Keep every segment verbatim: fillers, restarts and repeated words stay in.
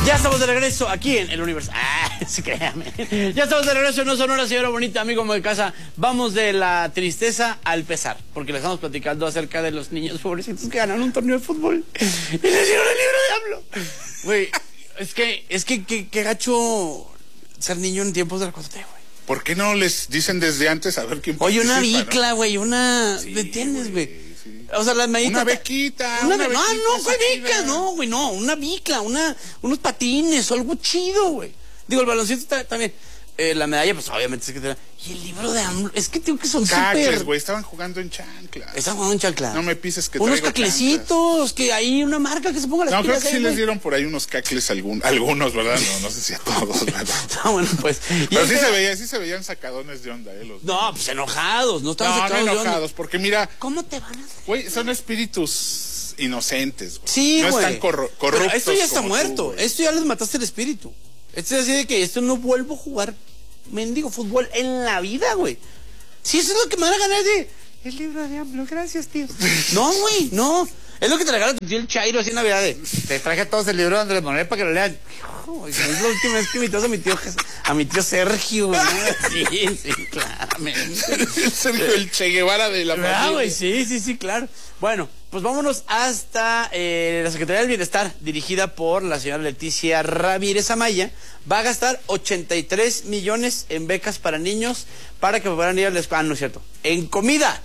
Ya estamos de regreso aquí en el universo. Ah, sí, créame. Ya estamos de regreso en No Sonora, señora bonita, amigo de casa. Vamos de la tristeza al pesar, porque les estamos platicando acerca de los niños pobrecitos que ganan un torneo de fútbol y les dieron el libro de AMLO. Güey, es que, es que, que, que gacho ser niño en tiempos de la cuatro T, güey. ¿Por qué no les dicen desde antes a ver quién Oye, una participa, bicla, güey, ¿no? una... Sí, ¿me entiendes, güey? Sí. O sea, las meditas... Una bequita, una una be... bequita. No, no, güey, beca, no, güey, no. Una bicla, una, unos patines o algo chido, güey. Digo, el baloncito está, también... Eh, la medalla, pues obviamente es que te da... Y el libro de AMLO, es que tengo que son Cacles, súper... güey, estaban jugando en chancla. Estaban jugando en chancla. No me pises que unos traigo caclecitos, chanclas. que hay una marca que se ponga las No, creo pilas que sí ahí, les güey. dieron por ahí unos cacles algún, algunos, ¿verdad? No, no sé si a todos, ¿verdad? No, bueno, pues... y Pero sí este- se veía, sí se veían sacadones de onda, eh, los No, pues enojados, no estaban No, no sacados de onda. enojados, porque mira, ¿Cómo te van a...? güey, son espíritus inocentes, güey. Sí, no güey. están corru- corruptos. Pero esto ya está como tú, muerto. güey. Esto ya les mataste el espíritu. Esto es así de que esto no vuelvo a jugar mendigo fútbol en la vida, güey. Si eso es lo que me van a ganar de... El libro de AMLO, gracias, tío. No, güey, no. Es lo que te regala tu tío el Chairo así en Navidad de... Te traje a todos el libro de Andrés Manuel para que lo lean. Hijo, es la última vez que invitas a mi tío Jes- a mi tío Sergio, ¿no? Sí, sí, claramente. Sergio el Che Guevara de la Ah, familia. güey, sí, sí, sí, claro. Bueno, pues vámonos hasta eh, la Secretaría del Bienestar, dirigida por la señora Leticia Ramírez Amaya. Va a gastar ochenta y tres millones en becas para niños para que puedan ir a la escuela. Ah, no es cierto. En comida.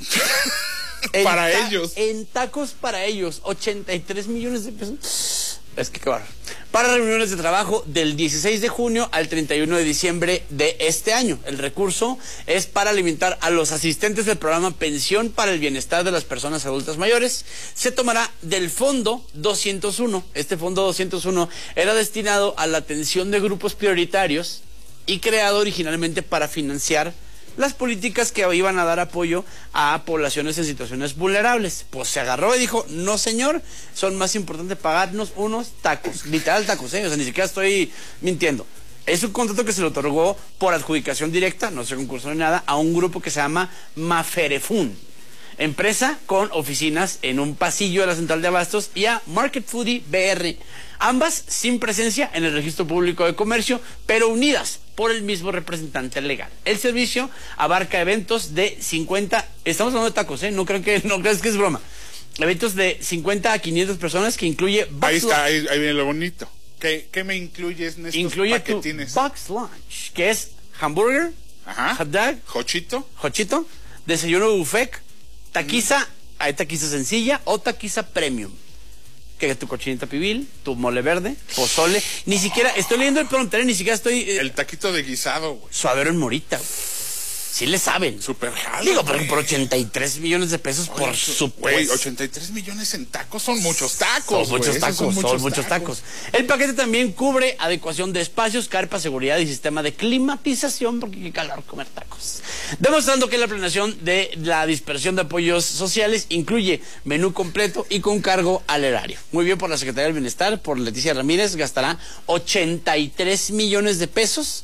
En Para ta- ellos. En tacos para ellos. ochenta y tres millones de pesos. Es que qué barro. Para reuniones de trabajo del dieciséis de junio al treinta y uno de diciembre de este año. El recurso es para alimentar a los asistentes del programa Pensión para el Bienestar de las Personas Adultas Mayores. Se tomará del Fondo doscientos uno. Este Fondo doscientos uno era destinado a la atención de grupos prioritarios y creado originalmente para financiar las políticas que iban a dar apoyo a poblaciones en situaciones vulnerables. Pues se agarró y dijo, no señor, son más importante pagarnos unos tacos, literal tacos, ¿eh? O sea, ni siquiera estoy mintiendo. Es un contrato que se le otorgó por adjudicación directa, no se concursó ni nada, a un grupo que se llama Maferefun, empresa con oficinas en un pasillo de la central de abastos, y a Market Foodie B R, ambas sin presencia en el registro público de comercio, pero unidas por el mismo representante legal. El servicio abarca eventos de cincuenta, estamos hablando de tacos, ¿eh? No creo que, no crees que es broma. Eventos de cincuenta a quinientas personas que incluye... Ahí box está, lunch. ahí, ahí viene lo bonito. ¿Qué, qué me incluyes en estos Incluye tu paquetines? box lunch, que es hamburger, Ajá. hot dog, Jochito. jochito, desayuno buffet, taquiza, hay taquiza sencilla o taquiza premium. Que tu cochinita pibil, tu mole verde, pozole, ni siquiera, estoy leyendo el pronter, ni siquiera estoy... eh, El taquito de guisado, güey. suadero en morita, güey. Sí le saben. Super jalo, Digo, pero güey. por ochenta y tres millones de pesos, por Oye, supuesto. Güey, ochenta y tres millones en tacos son muchos tacos. Son muchos güey. tacos, Esos son muchos tacos. El paquete también cubre adecuación de espacios, carpa, seguridad y sistema de climatización, porque qué calor comer tacos. Demostrando que la planeación de la dispersión de apoyos sociales incluye menú completo y con cargo al erario. Muy bien por la Secretaría del Bienestar, por Leticia Ramírez, gastará ochenta y tres millones de pesos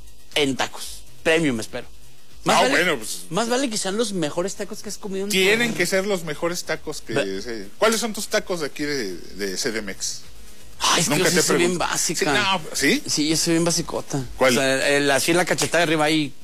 en tacos. Premium, espero. Más, No, vale, bueno, pues- más vale que sean los mejores tacos que has comido en tu Tienen vida. que ser los mejores tacos que... Ve- se- ¿Cuáles son tus tacos de aquí de, de C D M X? Ay, es que Nunca yo sí te soy bien pregunto. básica. Sí, no, ¿sí? Sí, yo soy bien basicota. ¿Cuál? O sea, el, así en la cachetada de arriba ahí.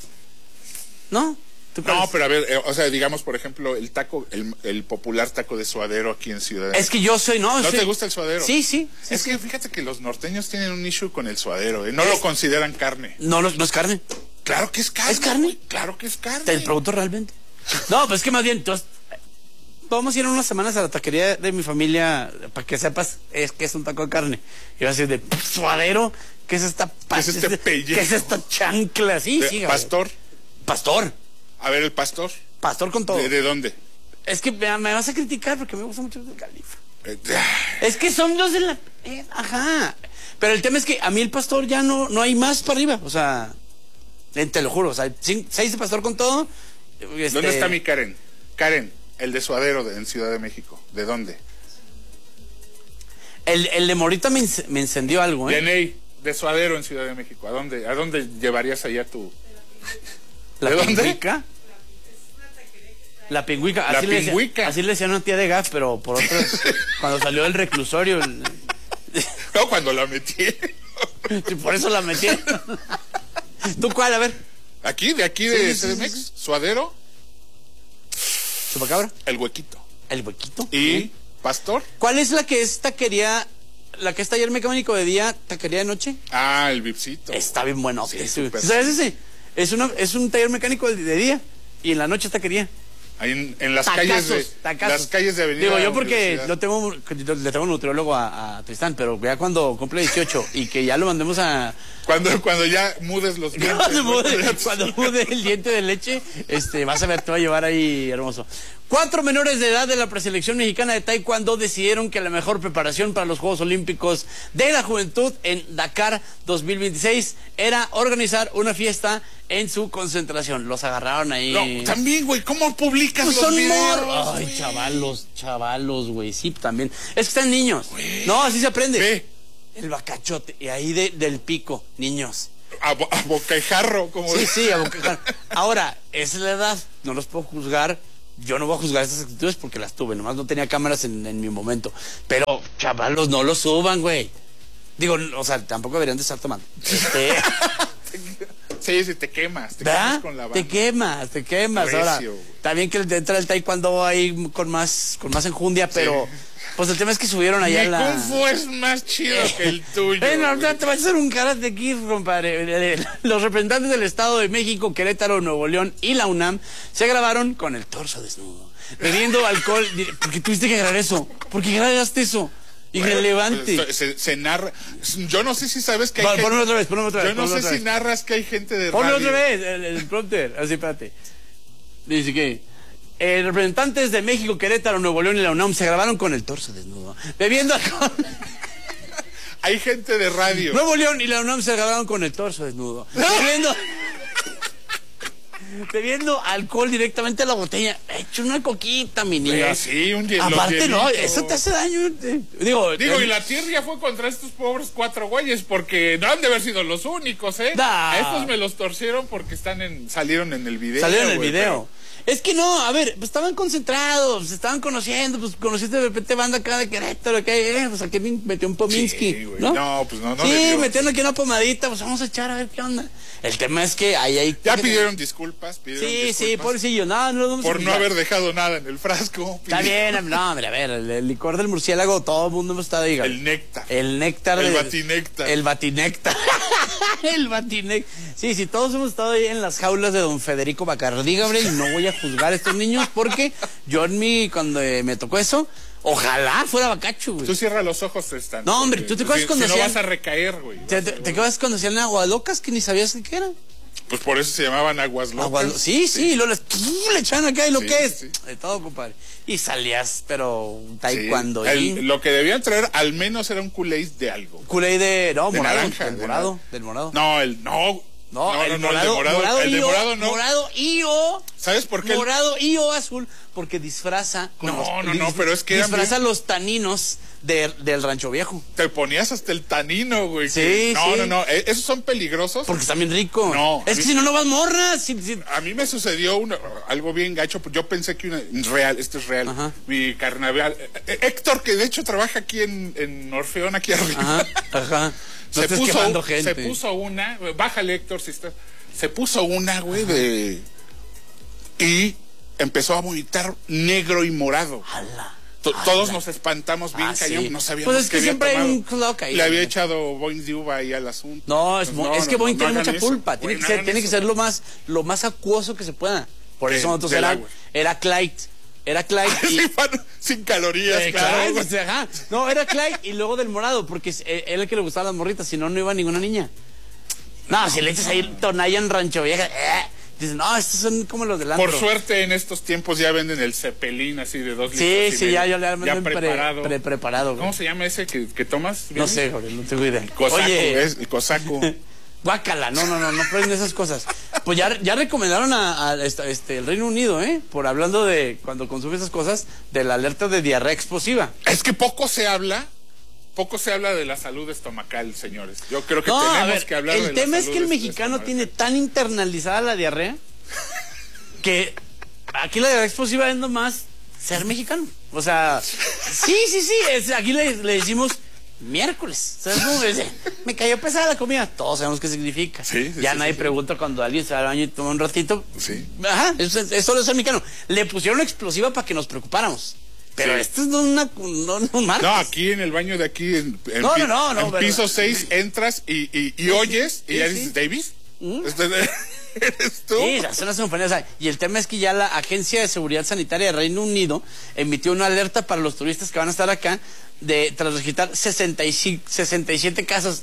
¿No? ¿Tú cuál No, es? pero a ver, eh, o sea, digamos, por ejemplo, el taco, el, el popular taco de suadero aquí en Ciudad. Es que yo soy, no. ¿No soy- te gusta el suadero? Sí, sí. sí, Es sí. que fíjate que los norteños tienen un issue con el suadero, ¿eh? No Es- lo consideran carne. No, no, no es carne. Claro que es carne. ¿Es carne? güey, Claro que es carne. Te pregunto realmente. No, pues es que más bien, entonces, vamos a ir unas semanas a la taquería de mi familia para que sepas es que es un taco de carne. Y vas a decir de suadero, ¿qué es esta pa- ¿Qué es este pellejo? ¿Qué es esta chancla? Sí, De- sí. pastor. güey. Pastor. A ver, el pastor. Pastor con todo. ¿De, de dónde? Es que me, me vas a criticar porque me gusta mucho el califa. Eh, de- Es que son los de la... eh, ajá. Pero el tema es que a mí el pastor ya no, no hay más para arriba. O sea, eh, te lo juro. O sea, cin- seis de pastor con todo. este, ¿Dónde está mi Karen? Karen, el de suadero de- en Ciudad de México. ¿De dónde? El, el de Morita me, inc- me encendió algo, ¿eh? Yaney, de suadero en Ciudad de México. ¿A dónde, a dónde llevarías allá tu...? ¿La ¿De dónde? pingüica? La pingüica. La Así, le decía- pingüica. así le decían a una tía de gas, pero por otro... cuando salió del reclusorio... el- No, cuando la metí. Sí, por eso la metí. ¿Tú cuál? A ver. Aquí, de aquí de Sí, C D M sí, X, sí. Suadero, ¿Chupacabra? El Huequito. ¿El Huequito? Y ¿Sí? Pastor. ¿Cuál es la que es taquería, la que es taller mecánico de día, taquería de noche? Ah, el Vipsito. Está bien bueno. Sí, Sí, súper. ¿sabes ese? Es, una, es un taller mecánico de, de día y en la noche es taquería. Ahí en, en las Tacazos, calles de tacazos. las calles de Avenida Digo, yo porque Universidad. lo tengo, le tengo un nutriólogo a, a Tristán, pero ya cuando cumple dieciocho y que ya lo mandemos a... Cuando, cuando ya mudes los dientes. Cuando ¿no? mude, cuando mude el diente de leche, este, vas a ver, te va a llevar ahí hermoso. Cuatro menores de edad de la preselección mexicana de Taekwondo decidieron que la mejor preparación para los Juegos Olímpicos de la Juventud en Dakar dos mil veintiséis era organizar una fiesta en su concentración. Los agarraron ahí. No, también, güey, ¿cómo publicas Pues los son videos? mor- Ay, güey? chavalos, chavalos, güey. Sí, también. Es que están niños. Güey. No, así se aprende. Ve, El bacachote. Y ahí de- del pico, niños. a, bo- a bocajarro, como Sí, sí, a boca- ahora, esa es la edad, no los puedo juzgar. Yo no voy a juzgar estas actitudes porque las tuve, nomás no tenía cámaras en, en mi momento. Pero, chavalos, no lo suban, güey. Digo, o sea, tampoco deberían de estar tomando. Este, Sí, sí, te quemas, te ¿verdad? quemas con la banda. Te quemas, te quemas. Recio, Ahora, güey. también que entra el taekwondo ahí con más, con más enjundia, pero pues el tema es que subieron allá Mi la... Kung Fu es más chido que el tuyo. Bueno, güey. ahorita te vas a hacer un karate kid, compadre. Los representantes del Estado de México, Querétaro, Nuevo León y la UNAM se grabaron con el torso desnudo, bebiendo alcohol. ¿Por qué tuviste que grabar eso? ¿Por qué grabaste eso? Irrelevante. Pues, se, se narra. Yo no sé si sabes que hay Va, gente- ponme otra vez, ponme otra vez. Yo no ponme sé otra si vez. narras que hay gente de Ponme radio. otra vez, el, el prompter. Así, espérate. Dice que eh, representantes de México, Querétaro, Nuevo León y la UNAM se grabaron con el torso desnudo, bebiendo alcohol. Hay gente de radio. Nuevo León y la UNAM se grabaron con el torso desnudo, bebiendo, bebiendo alcohol directamente a la botella. Hecho una coquita, mi niño. Eh, sí, un hielo- Aparte, no, hielitos. eso te hace daño. eh. Digo, Digo, eh, y la tierra fue contra estos pobres cuatro güeyes porque no han de haber sido los únicos, ¿eh? Da. A estos me los torcieron porque están en, salieron en el video. salió en el güey, video. Es que no, a ver, pues estaban concentrados, se estaban conociendo, pues conociste de repente banda acá de Querétaro, que eh, pues aquí metió un Pominsky, Sí, güey. ¿no? No, pues no, no Sí, debió. metieron aquí una pomadita, pues vamos a echar a ver qué onda. El tema es que ahí hay... Ya pidieron disculpas, pidieron Sí, disculpas sí, pobrecillo, no, no lo vamos a por no juzgar. haber dejado nada en el frasco. Está Pidieron bien, no, hombre, a ver, el, el licor del murciélago, todo el mundo hemos estado ahí. El néctar. El néctar. El del- batinéctar. El batinéctar. El batinéctar. Sí, sí, todos hemos estado ahí en las jaulas de don Federico Bacardí, Gabriel, y no voy a juzgar a estos niños porque yo en mi, cuando eh, me tocó eso, ojalá fuera bacacho, güey. Tú cierra los ojos, Tristán. No, hombre, ¿tú te acuerdas si, cuando si no hacían- vas a recaer, güey. ¿Te, te, te acuerdas cuando hacían aguas locas que ni sabías qué eran? Pues por eso se llamaban aguas locas. Aguas lo- sí, sí, y luego les, ¡pum! le echaban acá y lo Sí, que es. sí. De todo, compadre. Y salías, pero un Sí. taekwondo. El- lo que debían traer al menos era un Kool-Aid de algo. Kool-Aid de. No, De morado. naranja, del de morado. naranja. Del morado. No, el no. No, el, no, morado, el de morado, morado el de y o- morado no. morado y o. ¿Sabes por qué? el- Morado y o azul, porque disfraza. con No, los- no, no, dis- pero es que eran disfraza bien- los taninos de- del rancho viejo. Te ponías hasta el tanino, güey. Sí, que- No, sí. no, no. eh, Esos son peligrosos. Porque están bien ricos. No, a Es mí- que si no, no vas morras. Si- si- A mí me sucedió una- algo bien gacho. Yo pensé que una, real, esto es real. Ajá. Mi carnaval. eh, eh, Héctor, que de hecho trabaja aquí en, en Orfeón, aquí arriba. Ajá, ajá. No se, estés puso, quemando se gente. puso una. Bájale, Héctor, si está. Se puso una, güey, de. Y empezó a vomitar negro y morado. Ala. To- Todos nos espantamos bien Ah, cañón, sí. no sabíamos Pues es que había siempre hay tomado. un clock ahí, Le había ¿no? echado Boing de uva ahí al asunto. No, es, Pues mo- no, es que no, Boeing no, tiene no mucha hagan eso. culpa. Tiene, Güey, que no ser, hagan tiene que eso. ser lo más, lo más acuoso que se pueda. Por De- eso nosotros del era, agua. era Clyde. Era Clyde. y, Sí, pan- sin calorías, Eh, claro. Clyde, pues, ajá. No, era Clyde y luego del morado, porque es- eh, era el que le gustaban las morritas, si no, no iba ninguna niña. No, si le echas ahí tonalla en Rancho Vieja, eh, dices, no, estos son como los del antro. Por suerte en estos tiempos ya venden el cepelín así de dos Sí, litros. y sí, medio, ya, ya le han ya pre, preparado. pre- preparado. güey. ¿Cómo se llama ese que, que tomas? No sé, Jorge, no tengo idea. Cosaco, Oye, es el cosaco. guácala, no, no, no, no prenden esas cosas. Pues ya, ya recomendaron a, a esta- este, el Reino Unido, ¿eh? Por hablando de, cuando consume esas cosas, de la alerta de diarrea explosiva. Es que poco se habla, poco se habla de la salud estomacal, señores. Yo creo que No, tenemos a ver, que hablar de el la tema es salud que el est- mexicano estomacal. tiene tan internalizada la diarrea que aquí la diarrea explosiva es nomás ser mexicano. O sea, sí, sí, sí, es- aquí le, le decimos miércoles. ¿Sabes cómo me dice? Me cayó pesada la comida. Todos sabemos qué significa. Sí, sí, ya sí, nadie sí, pregunta cuando alguien se va al baño y toma un ratito. Sí. Ajá, eso, eso solo es el mexicano. Le pusieron explosiva para que nos preocupáramos. Pero Sí. esto es no una... No, no, marcas. No, aquí en el baño de aquí, en, en No, pi- no, no, no, en pero- piso seis, entras y, y, y oyes y sí, ya sí. dices, ¿David? ¿Mm? Este- ¿Eres tú? Sí, son las sinfonías. Y el tema es que ya la Agencia de Seguridad Sanitaria de Reino Unido emitió una alerta para los turistas que van a estar acá de tras registrar sesenta y cinco, sesenta y siete casos.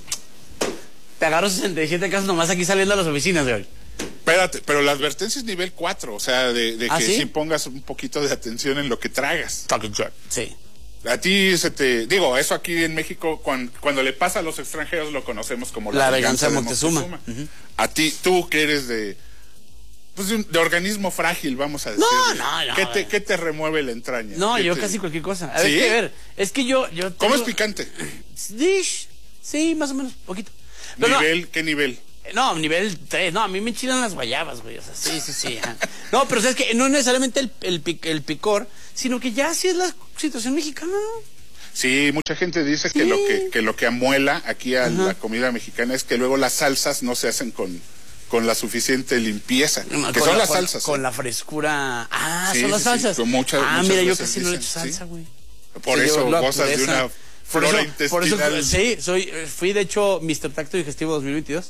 Te agarro sesenta y siete casos nomás aquí saliendo a las oficinas de hoy. Espérate, pero la advertencia es nivel cuatro, o sea, de, de ¿Ah, que sí? sí pongas un poquito de atención en lo que tragas. Sí. A ti se te... Digo, eso aquí en México, cuando, cuando le pasa a los extranjeros, lo conocemos como La venganza de Moctezuma. Moctezuma. A ti, tú que eres de... Pues de, un- de organismo frágil, vamos a decir. No, no, no, ¿Qué te, no. ¿Qué te remueve la entraña? No, ¿Qué yo te- casi cualquier cosa. A ver, ¿Sí? es que, a ver, es que yo... yo ¿Cómo es tengo- picante? Dish. Sí, más o menos, poquito. Pero no, ¿Nivel? ¿Qué nivel? No, nivel tres. No, a mí me enchilan las guayabas, güey. O sea, sí, sí, sí. Ajá. No, pero sabes que no es necesariamente el, el, pic- el picor, sino que ya sí es la situación mexicana, ¿no? Sí, mucha gente dice que Sí. lo que, que lo que amuela aquí a Ajá. la comida mexicana es que luego las salsas no se hacen con, con la suficiente limpieza. No, que con son la- las con- salsas. Con ¿eh? la frescura. Ah, Sí, son las sí, sí, salsas. con muchas- ah, muchas mira, yo veces casi no le echo dicen, salsa, ¿sí? güey. Por Sí, eso yo la gozas de pureza. una Por flora eso, por intestinal. eso, sí, soy, fui de hecho mister Tacto Digestivo dos mil veintidós.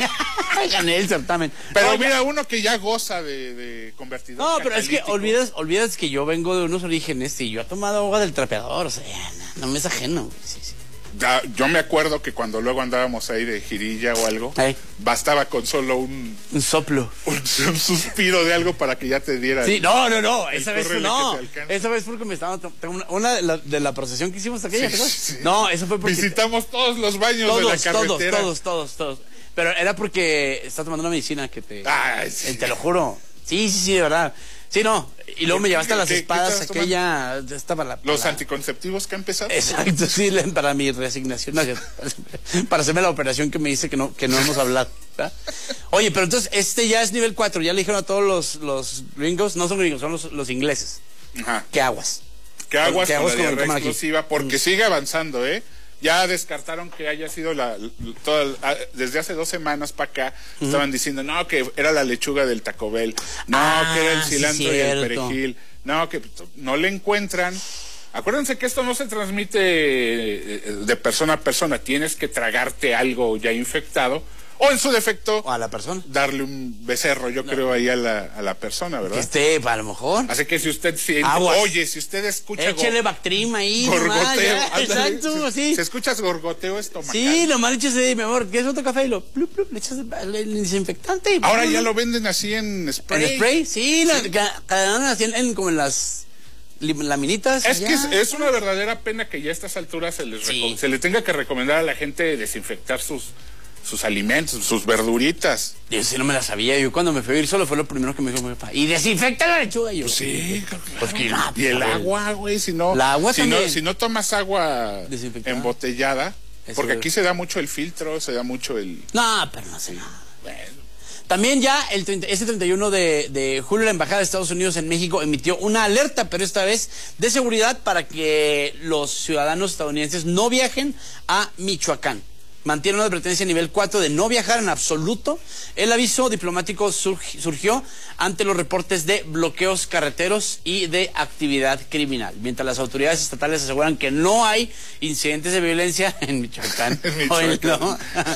Gané el certamen. Pero Oiga, mira, uno que ya goza de, de convertido. no, pero es que olvidas, olvidas que yo vengo de unos orígenes y yo he tomado agua del trapeador, o sea, no, no me es ajeno, güey. Sí, sí. Ya, yo me acuerdo que cuando luego andábamos ahí de jirilla o algo, Ey. bastaba con solo un, Un soplo. un, un suspiro de algo para que ya te diera. Sí, no, no, no, el esa vez córrele no. que te alcanza. Esa vez porque me estaba to- tengo una, una de, la, de la procesión que hicimos aquella, Sí, ¿te acuerdas? sí. No, eso fue porque Visitamos todos los baños todos, de la todos, carretera. todos, todos, todos. Pero era porque estaba tomando una medicina que te Ay, sí. eh, te lo juro. Sí, sí, sí, de verdad. Sí, no, y luego me llevaste a las ¿Qué- qué espadas estabas aquella esta para la, Los para- anticonceptivos que han empezado. Exacto, sí, le- para mi reasignación, no, para hacerme la operación que me dice que no, que no hemos hablado. ¿verdad? Oye, pero entonces este ya es nivel cuatro, ya le dijeron a todos los, los gringos, no son gringos, son los, los ingleses. Ajá. ¿Qué aguas? Que aguas ¿Qué con aguas la con el diarrea toman aquí? explosiva, porque sigue avanzando, ¿eh? Ya descartaron que haya sido la, toda, ah, desde hace dos semanas para acá estaban diciendo no que era la lechuga del Taco Bell, no Ah, que era el sí, cilantro y el cierto. perejil, no que no le encuentran. Acuérdense que esto no se transmite eh, de persona a persona, tienes que tragarte algo ya infectado o en su defecto O a la persona. darle un becerro, yo creo ahí a la, a la persona, Que ¿verdad? esté, a lo mejor. Así que si usted siente, Aguas. oye, si usted escucha go- Échele Bactrim ahí. nomás, gorgoteo, ya, ándale, exacto, si, sí. si escuchas gorgoteo estomacal. Sí, nomás le echas ahí, mi amor, ¿quieres otro café? Y lo, plup, plup, le echas el, el desinfectante. Y Ahora plup, ya plup. lo venden así en spray. ¿En spray? Sí, la, ca- cada así en, en- como en las lim- laminitas. Es ya. que es, es una verdadera pena que ya a estas alturas se, les Sí. reco- se le tenga que recomendar a la gente desinfectar sus, sus alimentos, sus verduritas. Yo sí no me la sabía. Yo cuando me fui a ir solo fue lo primero que me dijo mi papá. Y desinfecta la lechuga. Y yo, Sí, Pues que no, y el pues, agua, güey, si no, El agua si no, también. si no tomas agua Desinfectada. embotellada, Eso porque es. aquí se da mucho el filtro, se da mucho el... No, pero no sé nada. Bueno, También ya el treinta, este treinta y uno de, de julio la Embajada de Estados Unidos en México emitió una alerta, pero esta vez de seguridad para que los ciudadanos estadounidenses no viajen a Michoacán. Mantiene una advertencia nivel cuatro de no viajar en absoluto. El aviso diplomático surg- surgió ante los reportes de bloqueos carreteros y de actividad criminal. Mientras las autoridades estatales aseguran que no hay incidentes de violencia en Michoacán. En Michoacán. Oye, no.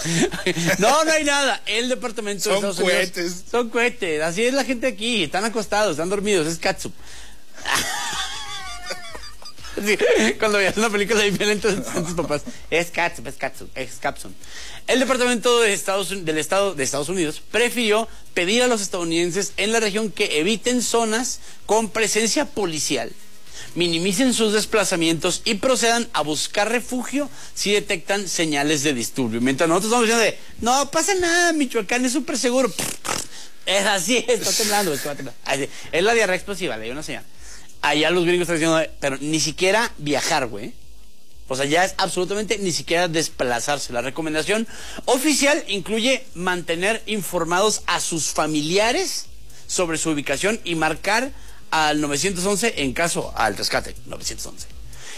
no, no hay nada. El departamento de Son Estados Unidos- cohetes. Son cohetes. Así es la gente aquí. Están acostados, están dormidos. Es catsup. Sí, cuando veías una película de violentos en tus papás, es catsup, es catsup, es capsun. El departamento de Estados, Un- del Estado de Estados Unidos prefirió pedir a los estadounidenses en la región que eviten zonas con presencia policial, minimicen sus desplazamientos y procedan a buscar refugio si detectan señales de disturbio. Mientras nosotros estamos diciendo de, no pasa nada, Michoacán es súper seguro. Es así, está temblando, está temblando. Así, es la diarrea explosiva, le dio una señal. Allá los gringos están diciendo, pero ni siquiera viajar, güey. O sea, ya es absolutamente ni siquiera desplazarse. La recomendación oficial incluye mantener informados a sus familiares sobre su ubicación y marcar al nueve once en caso al rescate, nueve once.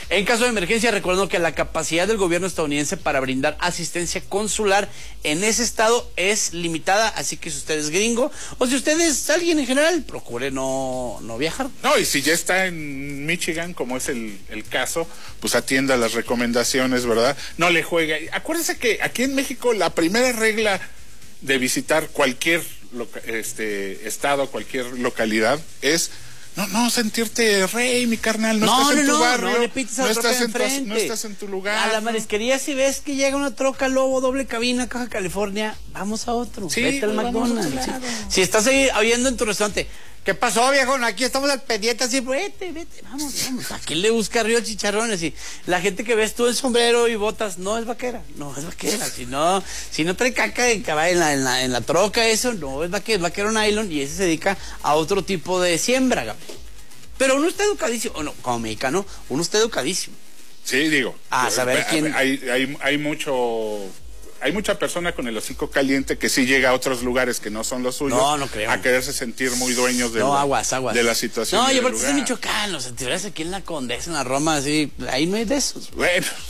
En caso de emergencia, recuerdo que la capacidad del gobierno estadounidense para brindar asistencia consular en ese estado es limitada, así que si usted es gringo o si usted es alguien en general, procure no, no viajar. No, y si ya está en Michigan, como es el, el caso, pues atienda las recomendaciones, ¿verdad? No le juegue. Acuérdese que aquí en México la primera regla de visitar cualquier loca, este, estado, cualquier localidad es no, no sentirte rey, mi carnal, no, no estás en no, tu barrio, no, repites a no, la estás en tu, enfrente. no estás en tu lugar. A la marisquería, si ves que llega una troca Lobo, doble cabina, Caja California, vamos a otro, sí, vete al pues McDonald's. Sí. Si estás ahí oyendo en tu restaurante, ¿qué pasó, viejo? Aquí estamos al pendiente, así, vete, vete, vamos, vamos. ¿A quién le busca Río Chicharrones? Y la gente que ves tú en sombrero y botas, no es vaquera, no es vaquera. Si no, si no trae caca en, en, la, en, la, en la troca, eso no es vaquero, es vaquero nylon y ese se dedica a otro tipo de siembra, Gabriel. Pero uno está educadísimo, no, como mexicano, uno está educadísimo. Sí, digo. A saber quién. Hay, hay, hay mucho. Hay mucha persona con el hocico caliente que sí llega a otros lugares que no son los suyos. No, no creo. A quererse sentir muy dueños de, no, la, aguas, aguas. de la situación. No, yo porque soy de Michoacán, los anteriores aquí en la Condesa, en la Roma, así, ahí no hay de esos. Bueno.